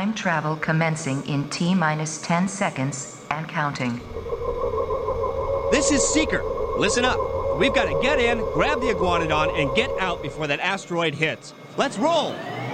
Time travel commencing in T-minus 10 seconds and counting. This is Seeker. Listen up. We've got to get in, grab the Iguanodon, and get out before that asteroid hits. Let's roll!